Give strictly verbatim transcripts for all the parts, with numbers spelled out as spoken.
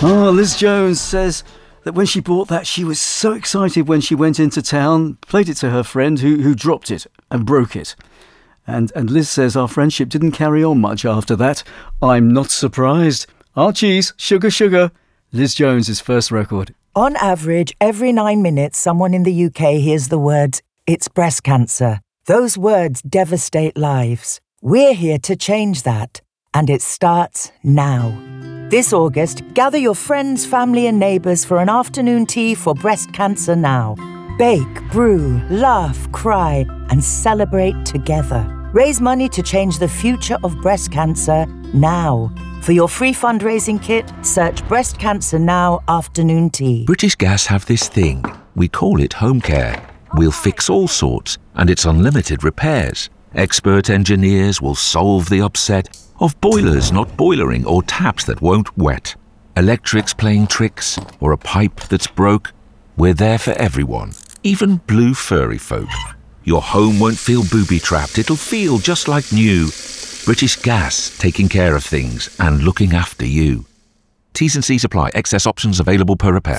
Oh, Liz Jones says that when she bought that, she was so excited when she went into town, played it to her friend who, who dropped it and broke it. And, and Liz says our friendship didn't carry on much after that. I'm not surprised. Archie's Sugar Sugar, Liz Jones's first record. On average, every nine minutes, someone in the U K hears the words, "It's breast cancer." Those words devastate lives. We're here to change that, and it starts now. This August, gather your friends, family and neighbours for an afternoon tea for breast cancer now. Bake, brew, laugh, cry and celebrate together. Raise money to change the future of breast cancer now. For your free fundraising kit, search Breast Cancer Now Afternoon Tea. British Gas have this thing. We call it home care. We'll fix all sorts, and it's unlimited repairs. Expert engineers will solve the upset of boilers not boilering or taps that won't wet. Electrics playing tricks or a pipe that's broke. We're there for everyone, even blue furry folk. Your home won't feel booby-trapped. It'll feel just like new. British Gas, taking care of things and looking after you. T's and C's apply. Excess options available per repair.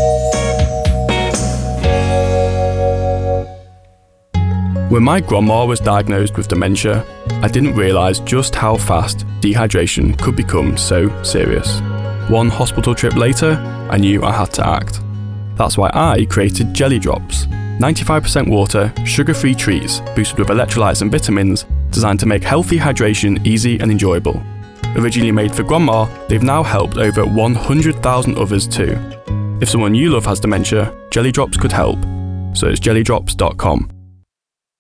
When my grandma was diagnosed with dementia, I didn't realise just how fast dehydration could become so serious. One hospital trip later, I knew I had to act. That's why I created Jelly Drops, ninety-five percent water, sugar-free treats boosted with electrolytes and vitamins designed to make healthy hydration easy and enjoyable. Originally made for grandma, they've now helped over one hundred thousand others too. If someone you love has dementia, Jelly Drops could help. So it's jelly drops dot com.